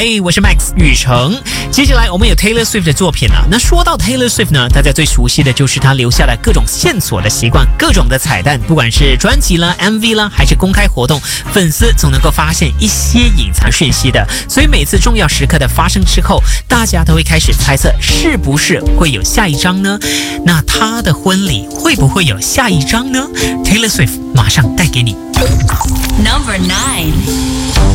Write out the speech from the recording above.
嘿，我是 Max 宇成。接下来我们有 Taylor Swift 的作品了。那说到 Taylor Swift 呢，大家最熟悉的就是他留下的各种线索的习惯，各种的彩蛋，不管是专辑啦、MV 啦，还是公开活动，粉丝总能够发现一些隐藏讯息的。所以每次重要时刻的发生之后，大家都会开始猜测是不是会有下一章呢？那他的婚礼会不会有下一章呢？ Taylor Swift 马上带给你。 Number 9